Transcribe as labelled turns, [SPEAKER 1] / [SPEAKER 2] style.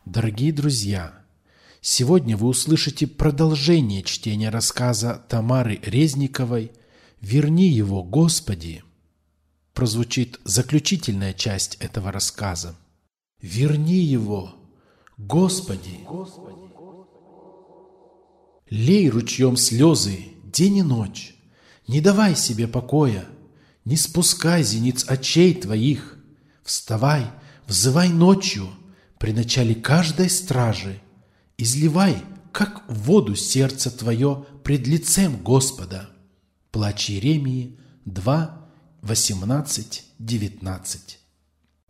[SPEAKER 1] Дорогие друзья, сегодня вы услышите продолжение чтения рассказа Тамары Резниковой «Верни его, Господи». Прозвучит заключительная часть этого рассказа. «Верни его, Господи». Лей ручьем слезы день и ночь, не давай себе покоя, не спускай зениц очей твоих, вставай, взывай ночью при начале каждой стражи, изливай, как в воду сердце твое пред лицем Господа. Плач Иеремии 2, 18, 19.